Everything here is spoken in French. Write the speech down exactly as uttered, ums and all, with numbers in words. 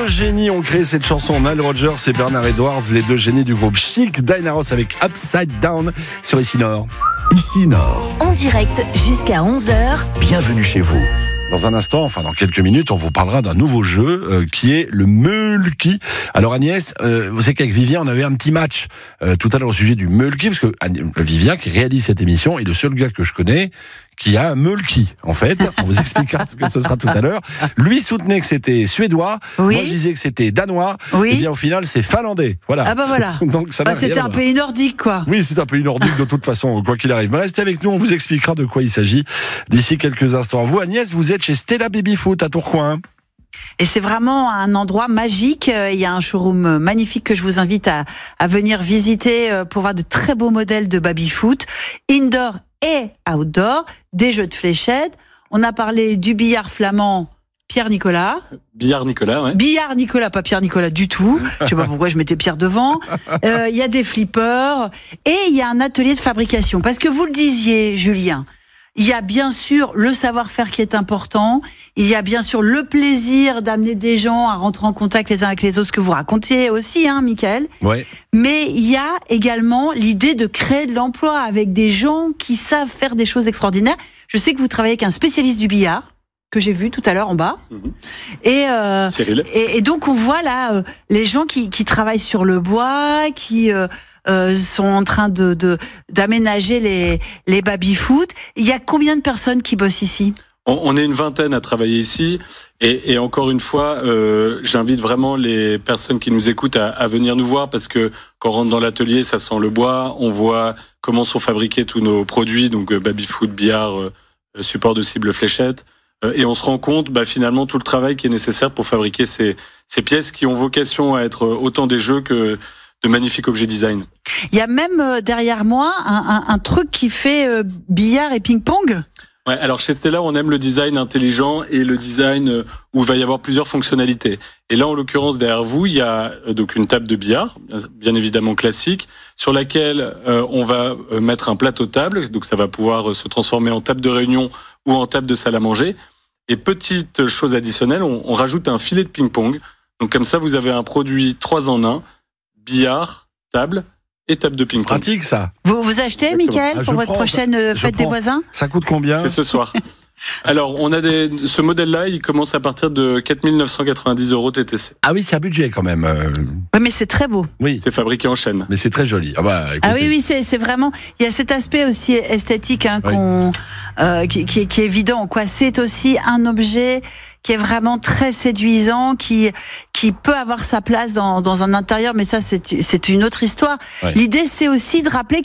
Deux génies ont créé cette chanson, Nile Rodgers et Bernard Edwards, les deux génies du groupe Chic. Diana Ross avec Upside Down sur Ici Nord. Ici Nord. En direct jusqu'à onze heures. Bienvenue chez vous. Dans un instant, enfin dans quelques minutes, on vous parlera d'un nouveau jeu euh, qui est le Mulky. Alors Agnès, euh, vous savez qu'avec Vivien, on avait un petit match euh, tout à l'heure au sujet du Mulky, parce que Vivien, qui réalise cette émission, est le seul gars que je connais qui a un Mulky, en fait. On vous expliquera ce que ce sera tout à l'heure. Lui soutenait que c'était suédois. Oui. Moi, je disais que c'était danois. Oui. Et bien, au final, c'est finlandais. Voilà. Ah bah voilà. Donc, ça Bah, n'a rien c'était à un voir. pays nordique, quoi. Oui, c'est un pays nordique de toute façon, quoi qu'il arrive. Mais restez avec nous, on vous expliquera de quoi il s'agit d'ici quelques instants. Vous, Agnès, vous êtes chez Stella Baby Foot à Tourcoing. Et c'est vraiment un endroit magique. Il y a un showroom magnifique que je vous invite à, à venir visiter pour voir de très beaux modèles de baby-foot, indoor et outdoor, des jeux de fléchettes. On a parlé du billard flamand Pierre-Nicolas. Billard Nicolas, ouais. Billard Nicolas, pas Pierre-Nicolas du tout. Je sais pas pourquoi je mettais Pierre devant. Euh, il y a des flippers et il y a un atelier de fabrication. Parce que vous le disiez, Julien, il y a bien sûr le savoir-faire qui est important. Il y a bien sûr le plaisir d'amener des gens à rentrer en contact les uns avec les autres, ce que vous racontiez aussi, hein, Mickaël. Ouais. Mais il y a également l'idée de créer de l'emploi avec des gens qui savent faire des choses extraordinaires. Je sais que vous travaillez avec un spécialiste du billard, que j'ai vu tout à l'heure en bas. Mmh. Et, euh, Cyril. et, et donc on voit là euh, les gens qui, qui travaillent sur le bois, qui euh, euh, sont en train de, de d'aménager les les baby-foot. Il y a combien de personnes qui bossent ici ? On, on est une vingtaine à travailler ici. Et, et encore une fois, euh, j'invite vraiment les personnes qui nous écoutent à, à venir nous voir parce que quand on rentre dans l'atelier, ça sent le bois. On voit comment sont fabriqués tous nos produits, donc euh, baby-foot, billard, euh, support de cible fléchette. Et on se rend compte, bah, finalement, tout le travail qui est nécessaire pour fabriquer ces, ces pièces qui ont vocation à être autant des jeux que de magnifiques objets design. Il y a même euh, derrière moi un, un, un truc qui fait euh, billard et ping-pong. Ouais, alors chez Stella, on aime le design intelligent et le design euh, où il va y avoir plusieurs fonctionnalités. Et là, en l'occurrence, derrière vous, il y a euh, donc une table de billard, bien évidemment classique, sur laquelle euh, on va euh, mettre un plateau table, donc ça va pouvoir euh, se transformer en table de réunion ou en table de salle à manger. Et petite chose additionnelle, on, on rajoute un filet de ping-pong. Donc comme ça, vous avez un produit trois en un, billard, table et table de ping-pong. Pratique, ça. Vous vous achetez, Exactement. Mickaël, Ah, je pour votre prends, prochaine ça- euh, je fête des prends. voisins ? Ça coûte combien ? C'est ce soir. Alors, on a des, ce modèle-là, il commence à partir de quatre mille neuf cent quatre-vingt-dix euros T T C. Ah oui, c'est un budget quand même. euh, Oui, mais c'est très beau. Oui, C'est fabriqué en chaîne. mais c'est très joli. Ah bah, écoutez. Ah oui, oui, c'est, c'est vraiment. Il y a cet aspect aussi esthétique hein, qu'on, euh, qui, qui, qui est évident. Quoi, c'est aussi un objet qui est vraiment très séduisant, qui qui peut avoir sa place dans dans un intérieur. Mais ça, c'est c'est une autre histoire. Ouais. L'idée, c'est aussi de rappeler